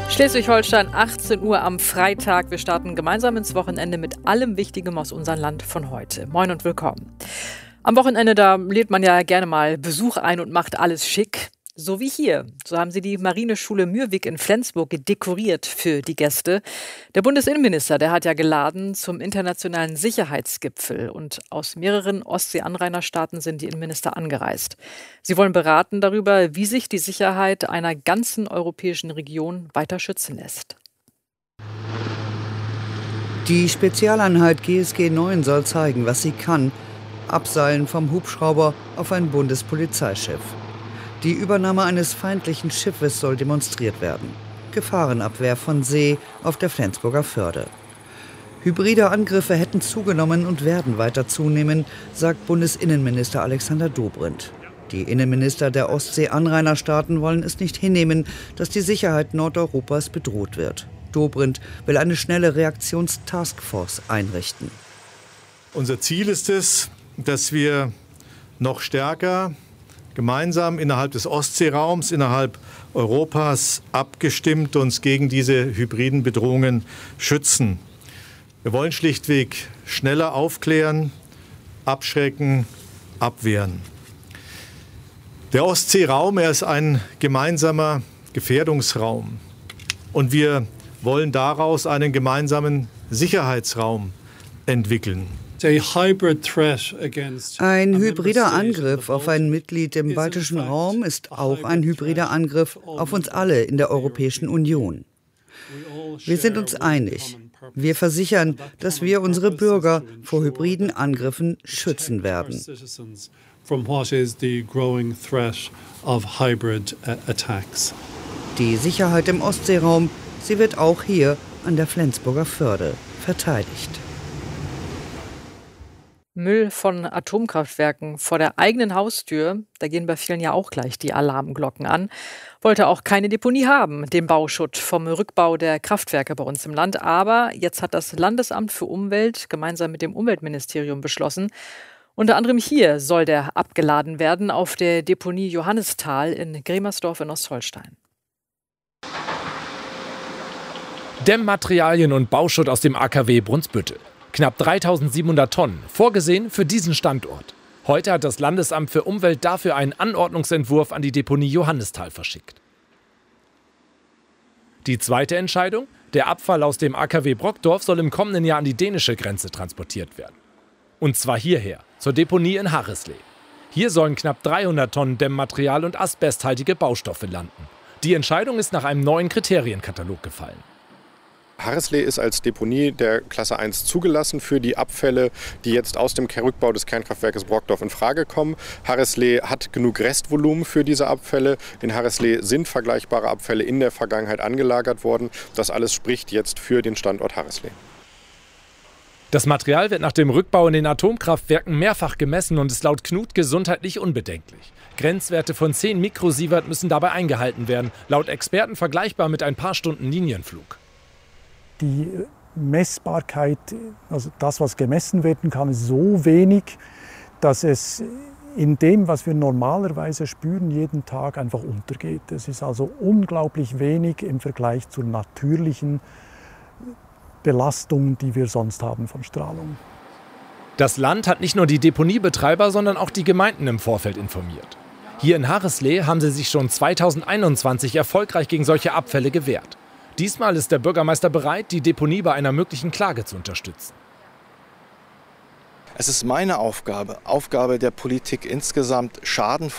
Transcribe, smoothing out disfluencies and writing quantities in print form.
Schleswig-Holstein, 18 Uhr am Freitag. Wir starten gemeinsam ins Wochenende mit allem Wichtigem aus unserem Land von heute. Moin und willkommen. Am Wochenende, da lädt man ja gerne mal Besuch ein und macht alles schick. So wie hier. So haben sie die Marineschule Mürwik in Flensburg dekoriert für die Gäste. Der Bundesinnenminister, der hat ja geladen zum internationalen Sicherheitsgipfel. Und aus mehreren Ostsee-Anrainerstaaten sind die Innenminister angereist. Sie wollen beraten darüber, wie sich die Sicherheit einer ganzen europäischen Region weiter schützen lässt. Die Spezialeinheit GSG 9 soll zeigen, was sie kann. Abseilen vom Hubschrauber auf ein Bundespolizeischiff. Die Übernahme eines feindlichen Schiffes soll demonstriert werden. Gefahrenabwehr von See auf der Flensburger Förde. Hybride Angriffe hätten zugenommen und werden weiter zunehmen, sagt Bundesinnenminister Alexander Dobrindt. Die Innenminister der Ostsee-Anrainerstaaten wollen es nicht hinnehmen, dass die Sicherheit Nordeuropas bedroht wird. Dobrindt will eine schnelle Reaktionstaskforce einrichten. Unser Ziel ist es, dass wir noch stärker gemeinsam innerhalb des Ostseeraums, innerhalb Europas abgestimmt uns gegen diese hybriden Bedrohungen schützen. Wir wollen schlichtweg schneller aufklären, abschrecken, abwehren. Der Ostseeraum, er ist ein gemeinsamer Gefährdungsraum. Und wir wollen daraus einen gemeinsamen Sicherheitsraum entwickeln. Ein hybrider Angriff auf ein Mitglied im baltischen Raum ist auch ein hybrider Angriff auf uns alle in der Europäischen Union. Wir sind uns einig. Wir versichern, dass wir unsere Bürger vor hybriden Angriffen schützen werden. Die Sicherheit im Ostseeraum, sie wird auch hier an der Flensburger Förde verteidigt. Müll von Atomkraftwerken vor der eigenen Haustür, da gehen bei vielen ja auch gleich die Alarmglocken an. Wollte auch keine Deponie haben, den Bauschutt vom Rückbau der Kraftwerke bei uns im Land. Aber jetzt hat das Landesamt für Umwelt gemeinsam mit dem Umweltministerium beschlossen, unter anderem hier soll der abgeladen werden auf der Deponie Johannisthal in Gremersdorf in Ostholstein. Dämmmaterialien und Bauschutt aus dem AKW Brunsbüttel. Knapp 3.700 Tonnen, vorgesehen für diesen Standort. Heute hat das Landesamt für Umwelt dafür einen Anordnungsentwurf an die Deponie Johannisthal verschickt. Die zweite Entscheidung: Der Abfall aus dem AKW Brockdorf soll im kommenden Jahr an die dänische Grenze transportiert werden. Und zwar hierher, zur Deponie in Harreslee. Hier sollen knapp 300 Tonnen Dämmmaterial und asbesthaltige Baustoffe landen. Die Entscheidung ist nach einem neuen Kriterienkatalog gefallen. Harreslee ist als Deponie der Klasse 1 zugelassen für die Abfälle, die jetzt aus dem Rückbau des Kernkraftwerkes Brockdorf in Frage kommen. Harreslee hat genug Restvolumen für diese Abfälle. In Harreslee sind vergleichbare Abfälle in der Vergangenheit angelagert worden. Das alles spricht jetzt für den Standort Harreslee. Das Material wird nach dem Rückbau in den Atomkraftwerken mehrfach gemessen und ist laut Knut gesundheitlich unbedenklich. Grenzwerte von 10 Mikrosievert müssen dabei eingehalten werden, laut Experten vergleichbar mit ein paar Stunden Linienflug. Die Messbarkeit, also das, was gemessen werden kann, ist so wenig, dass es in dem, was wir normalerweise spüren, jeden Tag einfach untergeht. Es ist also unglaublich wenig im Vergleich zur natürlichen Belastung, die wir sonst haben von Strahlung. Das Land hat nicht nur die Deponiebetreiber, sondern auch die Gemeinden im Vorfeld informiert. Hier in Harreslee haben sie sich schon 2021 erfolgreich gegen solche Abfälle gewehrt. Diesmal ist der Bürgermeister bereit, die Deponie bei einer möglichen Klage zu unterstützen. Es ist meine Aufgabe der Politik insgesamt, Schaden